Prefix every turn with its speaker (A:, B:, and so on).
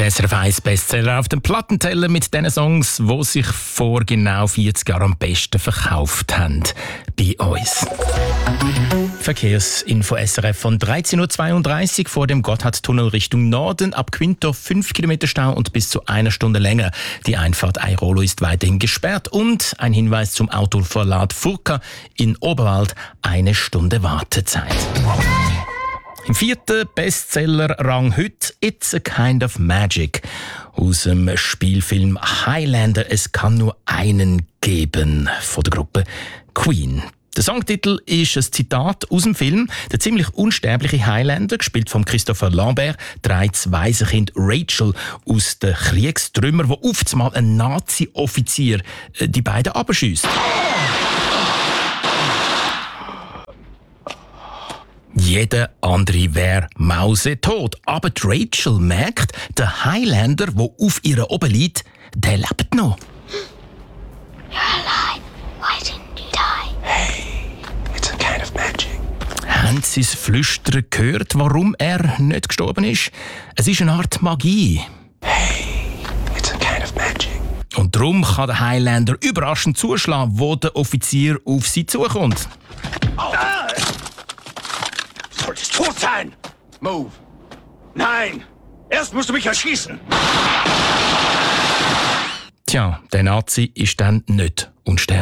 A: Der SRF 1 Bestseller auf dem Plattenteller mit den Songs, die sich vor genau 40 Jahren am besten verkauft haben bei uns. Verkehrsinfo SRF von 13.32 Uhr vor dem Gotthardtunnel Richtung Norden. Ab Quinto 5 Kilometer Stau und bis zu einer Stunde länger. Die Einfahrt Airolo ist weiterhin gesperrt. Und ein Hinweis zum Autoverlad Furka in Oberwald. 1 Stunde Wartezeit. Im 4. Bestseller-Rang heute «It's a Kind of Magic» aus dem Spielfilm Highlander. Es kann nur einen geben von der Gruppe Queen. Der Songtitel ist ein Zitat aus dem Film. Der ziemlich unsterbliche Highlander, gespielt von Christopher Lambert, trägt das Waisenkind Rachel aus den Kriegstrümmern, wo oftmals ein Nazi-Offizier die beiden abschießt. Jeder andere wäre mausetot. Aber die Rachel merkt, der Highlander, der auf ihr oben liegt, der lebt noch.
B: You're alive. Why didn't you die?
C: Hey, it's a kind of magic.
A: Haben Sie das Flüstern gehört, warum er nicht gestorben ist? Es ist eine Art Magie.
C: Hey, it's a kind of magic.
A: Und darum kann der Highlander überraschend zuschlagen, wo der Offizier auf sie zukommt.
D: Solltest tot sein! Move! Nein! Erst musst du mich erschießen!
A: Tja, der Nazi ist dann nicht unsterblich.